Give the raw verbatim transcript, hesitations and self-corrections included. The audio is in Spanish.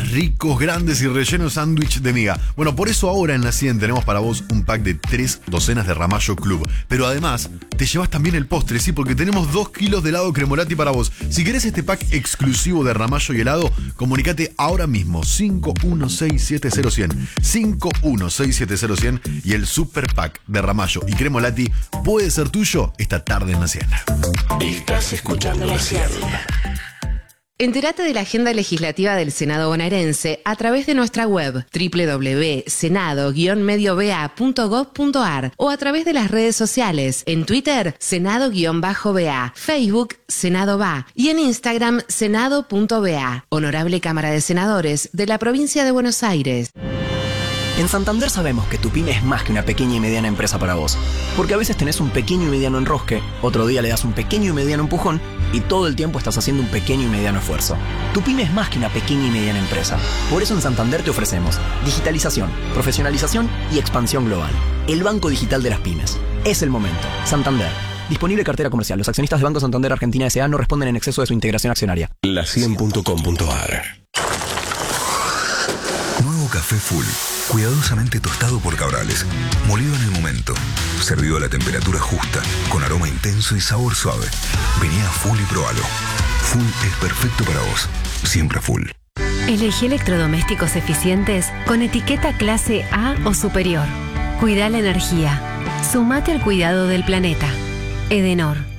ricos, grandes y rellenos sándwich de miga. Bueno, por eso ahora en La cien tenemos para vos un pack de tres docenas de Ramallo Club. Pero además, te llevas también el postre, sí, porque tenemos dos kilos de helado Cremolati para vos. Si querés este pack exclusivo de Ramallo y helado, comunicate ahora mismo. cinco uno seis siete cero cien. cinco uno seis siete cero cien y el super pack de Ramallo y Cremolati puede ser tuyo esta tarde en La cien. Estás escuchando La cien. Entérate de la agenda legislativa del Senado bonaerense a través de nuestra web doble u doble u doble u punto senado guion medio b a punto gov punto a r o a través de las redes sociales, en Twitter, Senado-B A, Facebook, Senado B A y en Instagram, Senado punto B A. Honorable Cámara de Senadores de la Provincia de Buenos Aires. En Santander sabemos que tu pyme es más que una pequeña y mediana empresa para vos. Porque a veces tenés un pequeño y mediano enrosque, otro día le das un pequeño y mediano empujón y todo el tiempo estás haciendo un pequeño y mediano esfuerzo. Tu pyme es más que una pequeña y mediana empresa. Por eso en Santander te ofrecemos digitalización, profesionalización y expansión global. El Banco Digital de las Pymes. Es el momento. Santander. Disponible cartera comercial. Los accionistas de Banco Santander Argentina S A no responden en exceso de su integración accionaria. La cien punto com punto a r. Nuevo café Full. Cuidadosamente tostado por Cabrales, molido en el momento, servido a la temperatura justa, con aroma intenso y sabor suave. Vení a Full y probalo. Full es perfecto para vos, siempre Full. Elegí electrodomésticos eficientes con etiqueta clase A o superior. Cuida la energía. Sumate al cuidado del planeta. Edenor.